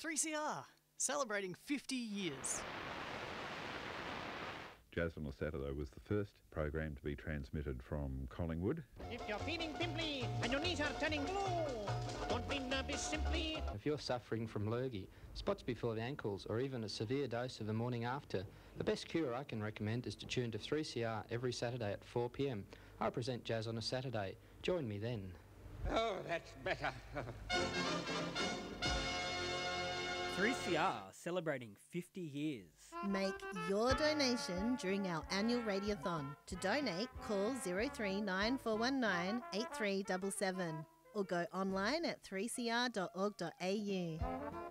3CR, celebrating 50 years. Jazz on a Saturday was the first program to be transmitted from Collingwood. If you're feeling pimply and your knees are turning blue, don't be nervous simply. If you're suffering from lurgy, spots before the ankles, or even a severe dose of the morning after, the best cure I can recommend is to tune to 3CR every Saturday at 4 p.m. I present Jazz on a Saturday. Join me then. Oh, that's better. 3CR celebrating 50 years. Make your donation during our annual radiothon. To donate, call 039419 8377 or go online at 3cr.org.au.